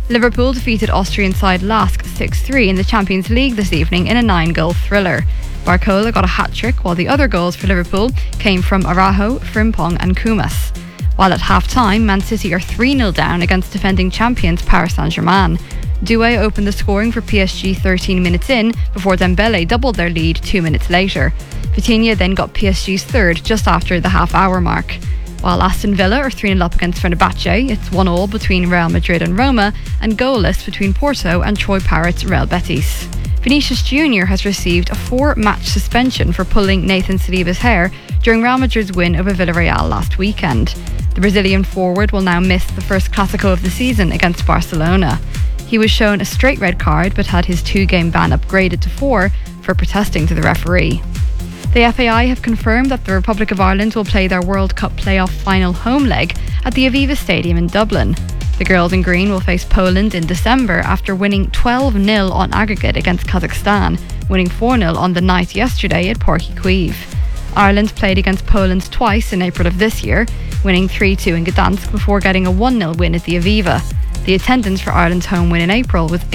Liverpool defeated Austrian side Lask 6-3 in the Champions League this evening in a 9-goal thriller. Barcola got a hat-trick, while the other goals for Liverpool came from Araujo, Frimpong and Kumas. While at half-time, Man City are 3-0 down against defending champions Paris Saint-Germain. Doué opened the scoring for PSG 13 minutes in before Dembele doubled their lead 2 minutes later. Vitinha then got PSG's third just after the half-hour mark. While Aston Villa are 3-0 up against Fenerbahce, it's 1-1 between Real Madrid and Roma and goalless between Porto and Troy Parrott's Real Betis. Vinicius Jr. has received a 4-match suspension for pulling Nathan Saliba's hair during Real Madrid's win over Villarreal last weekend. The Brazilian forward will now miss the first Clásico of the season against Barcelona. He was shown a straight red card but had his 2-game ban upgraded to 4 for protesting to the referee. The FAI have confirmed that the Republic of Ireland will play their World Cup playoff final home leg at the Aviva Stadium in Dublin. The girls in green will face Poland in December after winning 12-0 on aggregate against Kazakhstan, winning 4-0 on the night yesterday at Páirc Uí Chaoimh. Ireland played against Poland twice in April of this year, winning 3-2 in Gdansk before getting a 1-0 win at the Aviva. The attendance for Ireland's home win in April was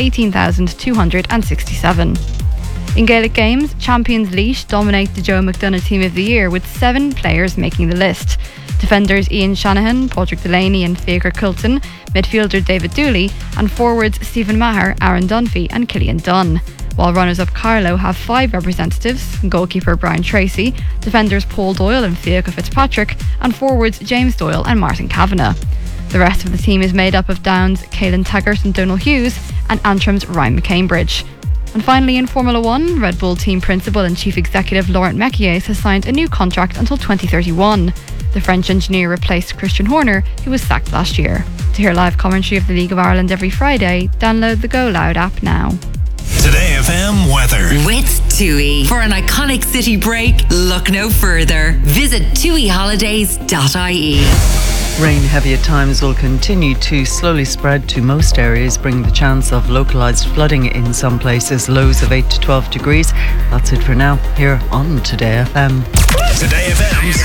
18,267. In Gaelic games, champions Laois dominate the Joe McDonagh Team of the Year with 7 players making the list. Defenders Ian Shanahan, Patrick Delaney and Fiacre Coulton, midfielder David Dooley, and forwards Stephen Maher, Aaron Dunphy and Killian Dunn. While runners-up Carlow have 5 representatives, goalkeeper Brian Tracy, defenders Paul Doyle and Fiacre Fitzpatrick, and forwards James Doyle and Martin Kavanagh. The rest of the team is made up of Down's Caelan Taggart and Donal Hughes, and Antrim's Ryan McCambridge. And finally, in Formula 1, Red Bull team principal and chief executive Laurent Mekies has signed a new contract until 2031. The French engineer replaced Christian Horner, who was sacked last year. To hear live commentary of the League of Ireland every Friday, download the Go Loud app now. Today FM weather. With TUI. For an iconic city break, look no further. Visit tuiholidays.ie. Rain heavy at times will continue to slowly spread to most areas, bringing the chance of localised flooding in some places. Lows of 8 to 12 degrees. That's it for now, here on Today FM. Today FM's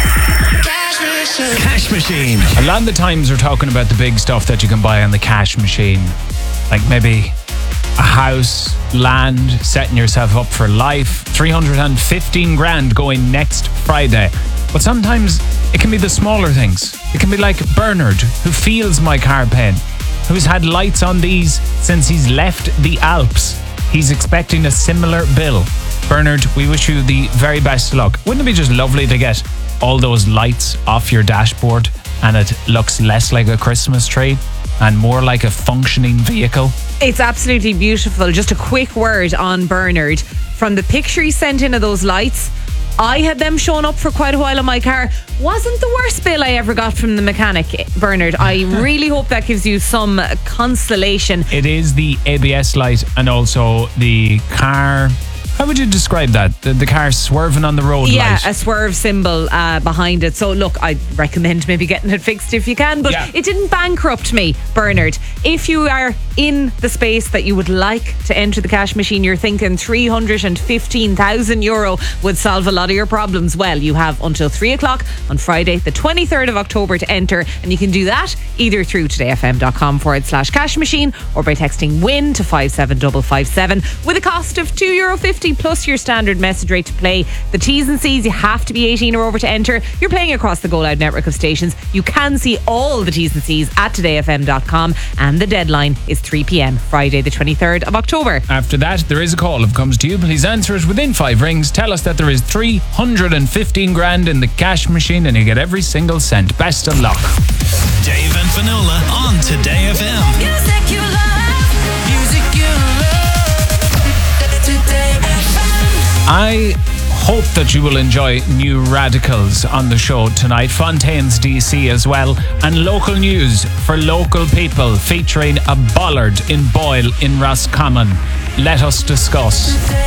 Cash Machine. A lot of the times we're talking about the big stuff that you can buy on the cash machine. Like maybe a house, land, setting yourself up for life. 315 grand going next Friday. But sometimes it can be the smaller things. It can be like Bernard, who feels my car pain, who's had lights on these since he's left the Alps. He's expecting a similar bill. Bernard, we wish you the very best of luck. Wouldn't it be just lovely to get all those lights off your dashboard and it looks less like a Christmas tree and more like a functioning vehicle? It's absolutely beautiful. Just a quick word on Bernard. From the picture he sent in of those lights, I had them shown up for quite a while on my car. Wasn't the worst bill I ever got from the mechanic, Bernard. I really hope that gives you some consolation. It is the ABS light and also the car... How would you describe that? The car swerving on the road light? Yeah, a swerve symbol behind it. So look, I'd recommend maybe getting it fixed if you can. But It didn't bankrupt me, Bernard. If you are in the space that you would like to enter the cash machine, you're thinking €315,000 would solve a lot of your problems. Well, you have until 3 o'clock on Friday, the 23rd of October to enter. And you can do that either through todayfm.com/cash machine or by texting WIN to 57557 with a cost of €2.50 plus your standard message rate to play. The T's and C's, you have to be 18 or over to enter. You're playing across the Go Loud network of stations. You can see all the T's and C's at todayfm.com, and the deadline is 3 p.m. Friday the 23rd of October. After that, there is a call. If it comes to you, please answer it within 5 rings. Tell us that there is 315 grand in the cash machine and you get every single cent. Best of luck. Dave and Finola on Today FM. Music you love. Music you love. Today FM. I hope that you will enjoy New Radicals on the show tonight. Fontaine's DC as well. And local news for local people featuring a bollard in Boyle in Roscommon. Let us discuss.